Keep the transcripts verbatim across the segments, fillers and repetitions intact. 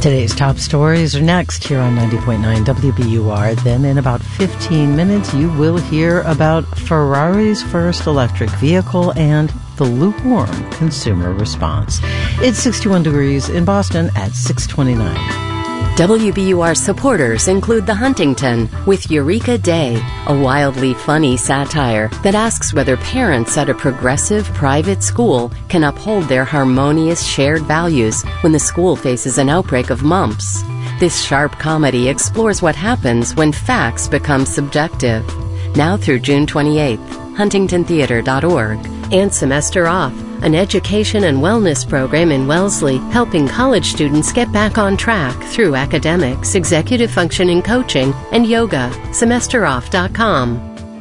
Today's top stories are next here on ninety point nine W B U R. Then in about fifteen minutes, you will hear about Ferrari's first electric vehicle and the lukewarm consumer response. It's sixty-one degrees in Boston at six twenty-nine. W B U R supporters include The Huntington with Eureka Day, a wildly funny satire that asks whether parents at a progressive private school can uphold their harmonious shared values when the school faces an outbreak of mumps. This sharp comedy explores what happens when facts become subjective. Now through June twenty-eighth, huntington theater dot org. And Semester Off, an education and wellness program in Wellesley, helping college students get back on track through academics, executive functioning coaching, and yoga. semester off dot com.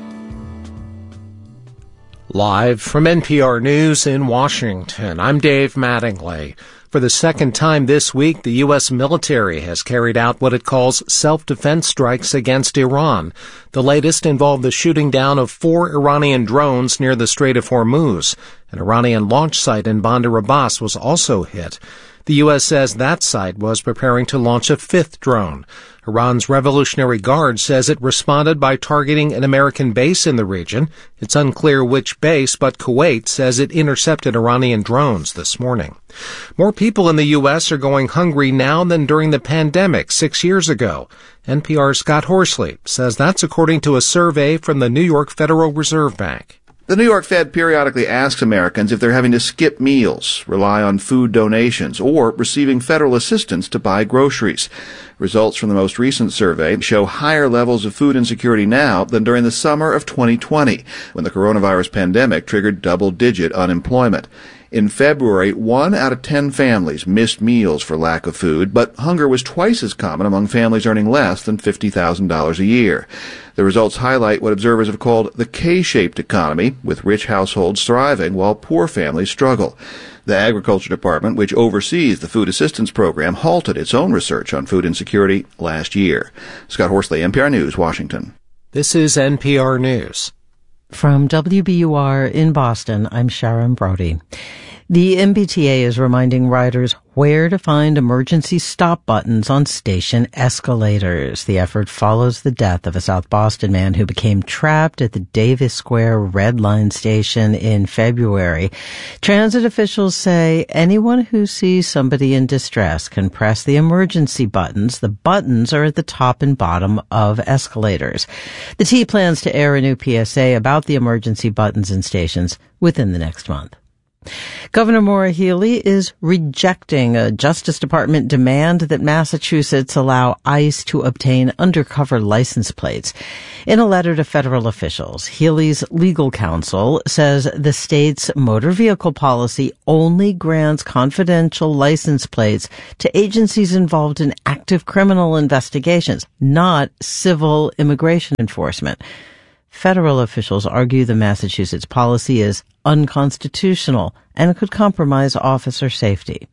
Live from N P R News in Washington, I'm Dave Mattingly. For the second time this week, the U S military has carried out what it calls self-defense strikes against Iran. The latest involved the shooting down of four Iranian drones near the Strait of Hormuz. An Iranian launch site in Bandar Abbas was also hit. The U S says that site was preparing to launch a fifth drone. Iran's Revolutionary Guard says it responded by targeting an American base in the region. It's unclear which base, but Kuwait says it intercepted Iranian drones this morning. More people in the U S are going hungry now than during the pandemic six years ago. N P R's Scott Horsley says that's according to a survey from the New York Federal Reserve Bank. The New York Fed periodically asks Americans if they're having to skip meals, rely on food donations, or receiving federal assistance to buy groceries. Results from the most recent survey show higher levels of food insecurity now than during the summer of twenty twenty, when the coronavirus pandemic triggered double-digit unemployment. In February, one out of ten families missed meals for lack of food, but hunger was twice as common among families earning less than fifty thousand dollars a year. The results highlight what observers have called the K-shaped economy, with rich households thriving while poor families struggle. The Agriculture Department, which oversees the Food Assistance Program, halted its own research on food insecurity last year. Scott Horsley, N P R News, Washington. This is N P R News. From W B U R in Boston, I'm Sharon Brody. The M B T A is reminding riders where to find emergency stop buttons on station escalators. The effort follows the death of a South Boston man who became trapped at the Davis Square Red Line station in February. Transit officials say anyone who sees somebody in distress can press the emergency buttons. The buttons are at the top and bottom of escalators. The T plans to air a new P S A about the emergency buttons in stations within the next month. Governor Maura Healey is rejecting a Justice Department demand that Massachusetts allow ICE to obtain undercover license plates. In a letter to federal officials, Healey's legal counsel says the state's motor vehicle policy only grants confidential license plates to agencies involved in active criminal investigations, not civil immigration enforcement. Federal officials argue the Massachusetts policy is unconstitutional and could compromise officer safety.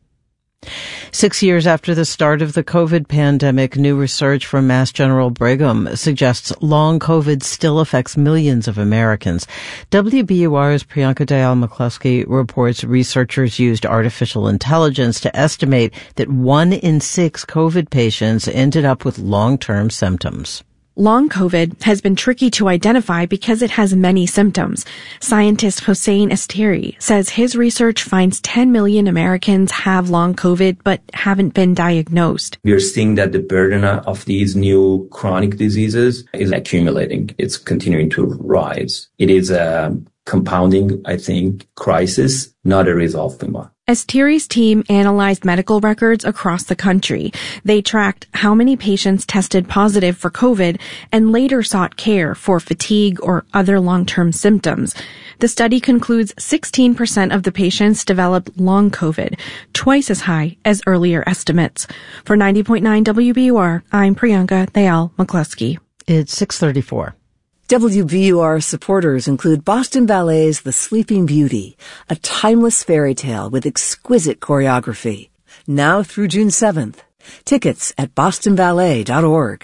Six years after the start of the COVID pandemic, new research from Mass General Brigham suggests long COVID still affects millions of Americans. W B U R's Priyanka Dayal-McCluskey reports researchers used artificial intelligence to estimate that one in six COVID patients ended up with long-term symptoms. Long COVID has been tricky to identify because it has many symptoms. Scientist Hossein Esteri says his research finds ten million Americans have long COVID but haven't been diagnosed. We are seeing that the burden of these new chronic diseases is accumulating. It's continuing to rise. It is a compounding, I think, crisis, not a resolved one. Esteri's team analyzed medical records across the country. They tracked how many patients tested positive for COVID and later sought care for fatigue or other long-term symptoms. The study concludes sixteen percent of the patients developed long COVID, twice as high as earlier estimates. For ninety point nine W B U R, I'm Priyanka Dayal-McCluskey. It's six thirty-four. W B U R supporters include Boston Ballet's The Sleeping Beauty, a timeless fairy tale with exquisite choreography. Now through June seventh. Tickets at boston ballet dot org.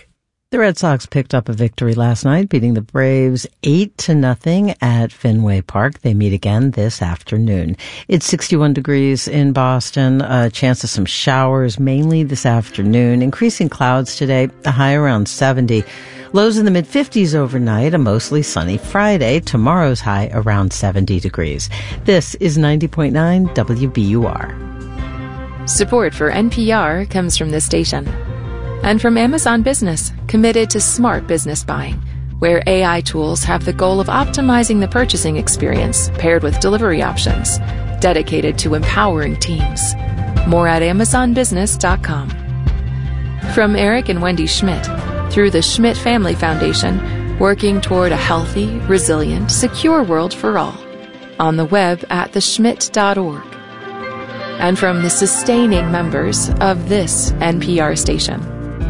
The Red Sox picked up a victory last night, beating the Braves eight to nothing at Fenway Park. They meet again this afternoon. It's sixty-one degrees in Boston, a chance of some showers mainly this afternoon. Increasing clouds today, a high around seventy. Lows in the mid-fifties overnight, a mostly sunny Friday. Tomorrow's high around seventy degrees. This is ninety point nine W B U R. Support for N P R comes from this station. And from Amazon Business, committed to smart business buying, where A I tools have the goal of optimizing the purchasing experience paired with delivery options, dedicated to empowering teams. More at amazon business dot com. From Eric and Wendy Schmidt, through the Schmidt Family Foundation, working toward a healthy, resilient, secure world for all. On the web at the schmidt dot org. And from the sustaining members of this N P R station.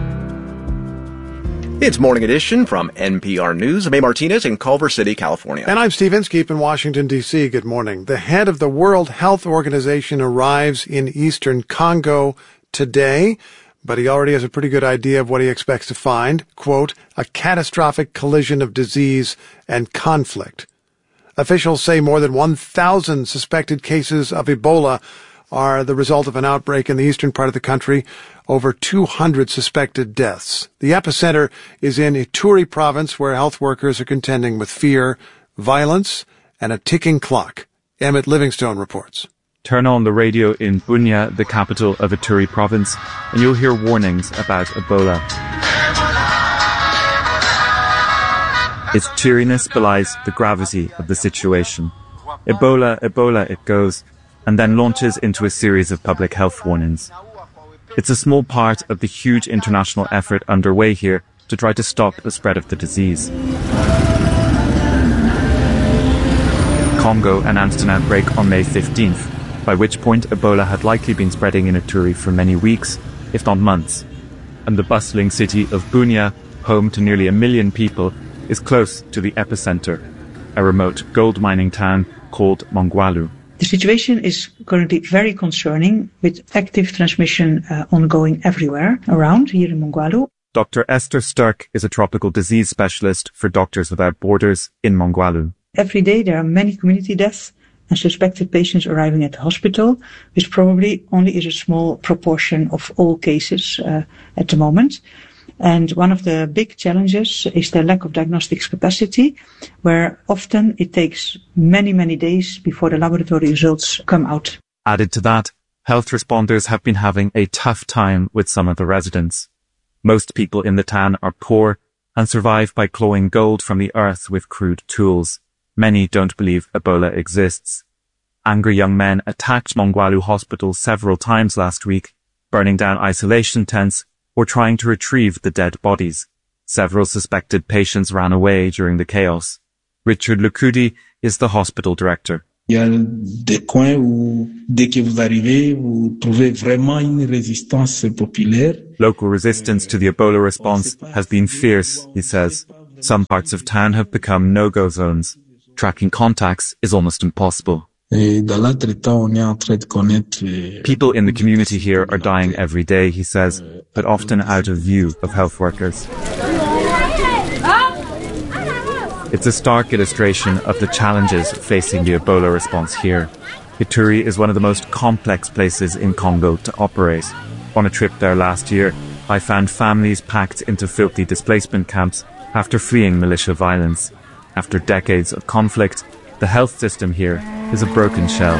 It's Morning Edition from N P R News. I'm A. Martinez in Culver City, California. And I'm Steve Inskeep in Washington, D C Good morning. The head of the World Health Organization arrives in eastern Congo today, but he already has a pretty good idea of what he expects to find. Quote, a catastrophic collision of disease and conflict. Officials say more than one thousand suspected cases of Ebola are the result of an outbreak in the eastern part of the country. Over two hundred suspected deaths. The epicenter is in Ituri province, where health workers are contending with fear, violence, and a ticking clock. Emmett Livingstone reports. Turn on the radio in Bunia, the capital of Ituri province, and you'll hear warnings about Ebola. Its cheeriness belies the gravity of the situation. Ebola, Ebola, it goes, and then launches into a series of public health warnings. It's a small part of the huge international effort underway here to try to stop the spread of the disease. Congo announced an outbreak on May fifteenth, by which point Ebola had likely been spreading in Ituri for many weeks, if not months. And the bustling city of Bunia, home to nearly a million people, is close to the epicenter, a remote gold mining town called Mongwalu. The situation is currently very concerning, with active transmission uh, ongoing everywhere around here in Mongwalu. Doctor Esther Sturck is a tropical disease specialist for Doctors Without Borders in Mongwalu. Every day there are many community deaths and suspected patients arriving at the hospital, which probably only is a small proportion of all cases uh, at the moment. And one of the big challenges is the lack of diagnostics capacity, where often it takes many, many days before the laboratory results come out. Added to that, health responders have been having a tough time with some of the residents. Most people in the town are poor and survive by clawing gold from the earth with crude tools. Many don't believe Ebola exists. Angry young men attacked Mongwalu Hospital several times last week, burning down isolation tents or trying to retrieve the dead bodies. Several suspected patients ran away during the chaos. Richard Lukudi is the hospital director. Il y a des coins où, dès que vous arrivez, vous trouvez vraiment une résistance populaire. Local resistance to the Ebola response has been fierce, he says. Some parts of town have become no-go zones. Tracking contacts is almost impossible. People in the community here are dying every day, he says, but often out of view of health workers. It's a stark illustration of the challenges facing the Ebola response here. Ituri is one of the most complex places in Congo to operate. On a trip there last year, I found families packed into filthy displacement camps after fleeing militia violence. After decades of conflict, the health system here is a broken shell.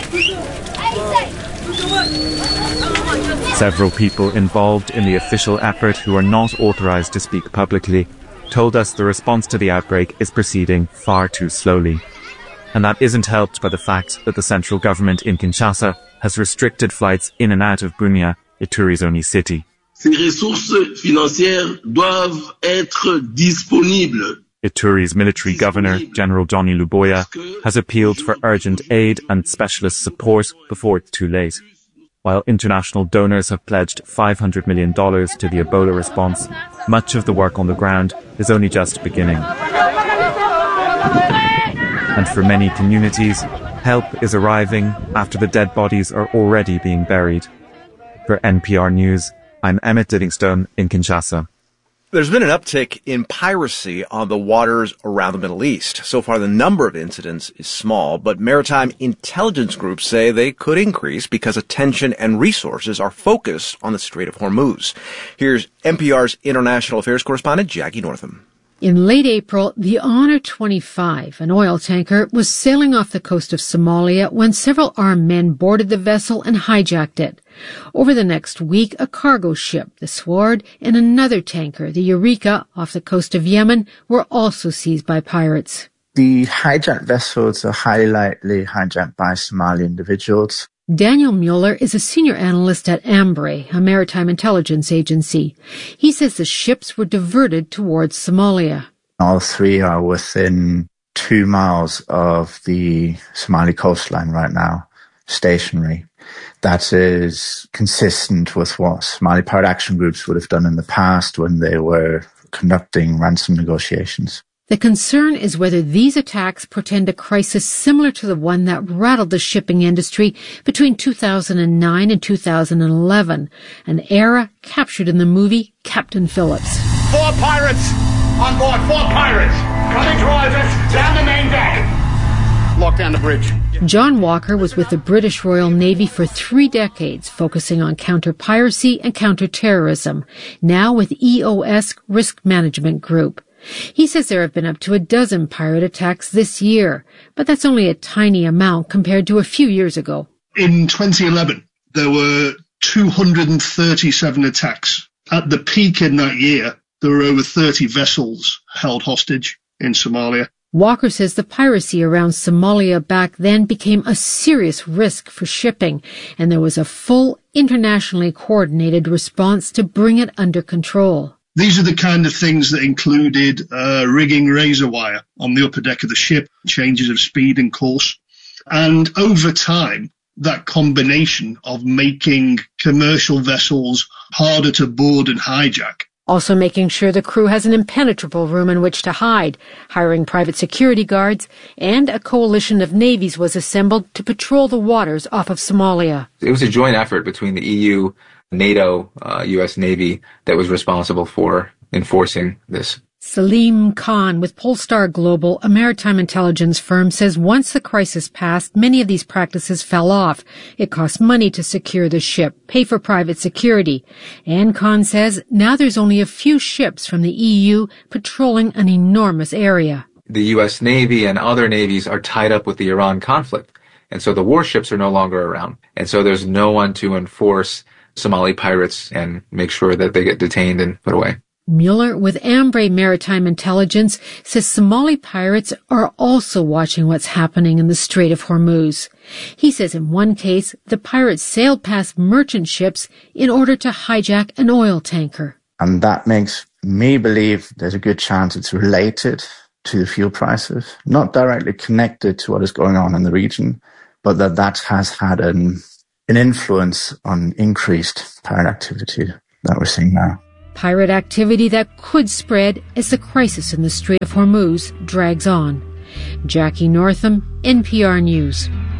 Several people involved in the official effort who are not authorized to speak publicly told us the response to the outbreak is proceeding far too slowly. And that isn't helped by the fact that the central government in Kinshasa has restricted flights in and out of Bunia, Ituri's only city. Ces ressources financières doivent être disponibles. Ituri's military governor, General Johnny Luboya, has appealed for urgent aid and specialist support before it's too late. While international donors have pledged five hundred million dollars to the Ebola response, much of the work on the ground is only just beginning. And for many communities, help is arriving after the dead bodies are already being buried. For N P R News, I'm Emmett Livingstone in Kinshasa. There's been an uptick in piracy on the waters around the Middle East. So far, the number of incidents is small, but maritime intelligence groups say they could increase because attention and resources are focused on the Strait of Hormuz. Here's N P R's international affairs correspondent, Jackie Northam. In late April, the Honor twenty-five, an oil tanker, was sailing off the coast of Somalia when several armed men boarded the vessel and hijacked it. Over the next week, a cargo ship, the Sword, and another tanker, the Eureka, off the coast of Yemen, were also seized by pirates. The hijacked vessels are highly likely hijacked by Somali individuals. Daniel Mueller is a senior analyst at Ambrey, a maritime intelligence agency. He says the ships were diverted towards Somalia. All three are within two miles of the Somali coastline right now, stationary. That is consistent with what Somali pirate action groups would have done in the past when they were conducting ransom negotiations. The concern is whether these attacks portend a crisis similar to the one that rattled the shipping industry between two thousand nine and two thousand eleven, an era captured in the movie Captain Phillips. Four pirates on board, four pirates coming towards us down the main deck. Lock down the bridge. John Walker was with the British Royal Navy for three decades, focusing on counter-piracy and counter-terrorism, now with E O S Risk Management Group. He says there have been up to a dozen pirate attacks this year, but that's only a tiny amount compared to a few years ago. In twenty eleven, there were two hundred thirty-seven attacks. At the peak in that year, there were over thirty vessels held hostage in Somalia. Walker says the piracy around Somalia back then became a serious risk for shipping, and there was a full internationally coordinated response to bring it under control. These are the kind of things that included uh, rigging razor wire on the upper deck of the ship, changes of speed and course. And over time, that combination of making commercial vessels harder to board and hijack. Also making sure the crew has an impenetrable room in which to hide, hiring private security guards, and a coalition of navies was assembled to patrol the waters off of Somalia. It was a joint effort between the E U, NATO, uh, U S Navy that was responsible for enforcing this. Salim Khan with Polestar Global, a maritime intelligence firm, says once the crisis passed, many of these practices fell off. It cost money to secure the ship, pay for private security. And Khan says now there's only a few ships from the E U patrolling an enormous area. The U S Navy and other navies are tied up with the Iran conflict, and so the warships are no longer around. And so there's no one to enforce Somali pirates and make sure that they get detained and put away. Mueller with Ambrey Maritime Intelligence says Somali pirates are also watching what's happening in the Strait of Hormuz. He says in one case, the pirates sailed past merchant ships in order to hijack an oil tanker. And that makes me believe there's a good chance it's related to the fuel prices, not directly connected to what is going on in the region, but that that has had an an influence on increased pirate activity that we're seeing now. Pirate activity that could spread as the crisis in the Strait of Hormuz drags on. Jackie Northam, N P R News.